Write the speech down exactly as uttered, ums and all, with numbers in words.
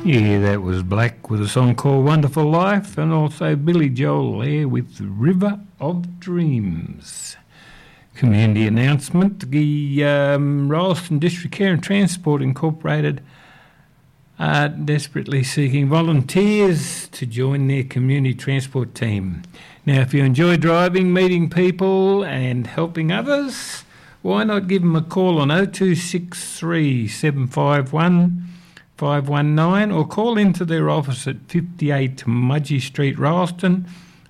Yeah, that was Black with a song called Wonderful Life, and also Billy Joel there with River of Dreams. Community announcement. The um, Rolleston District Care and Transport Incorporated are desperately seeking volunteers to join their community transport team. Now, if you enjoy driving, meeting people and helping others, why not give them a call on oh two six three, seven five one, five one nine or call into their office at fifty-eight Mudgee Street, Rolleston,